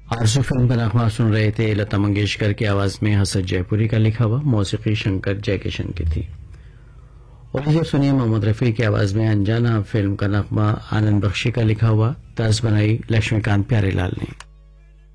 आरज़ू film का नगमा सुन रहे थे। लता मंगेशकर की आवाज में हसरत जयपुरी का लिखा हुआ, मौसीकी शंकर जयकिशन की थी। और ये सुनिए मोहम्मद रफी की आवाज में अनजाना फिल्म का नगमा आनंद बख्शी का लिखा हुआ, तर्ज बनाई लक्ष्मीकांत प्यारेलाल ने।